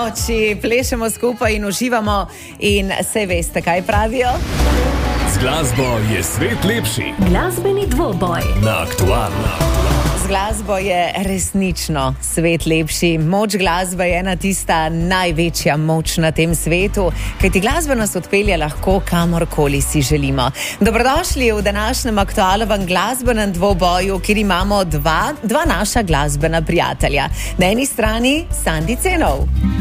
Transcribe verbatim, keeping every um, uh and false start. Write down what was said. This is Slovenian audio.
noči, plešemo skupaj in uživamo in se veste, kaj pravijo? Z glasbo je svet lepši. Glasbeni dvoboj Na Aktualno. Z glasbo je resnično svet lepši. Moč glasbe je ena tista največja moč na tem svetu, kajti glasba nas odpelje lahko kamorkoli si želimo. Dobrodošli v današnjem aktualnem glasbenem dvoboju, kjer imamo dva, dva naša glasbena prijatelja. Na eni strani Sandi Cenov.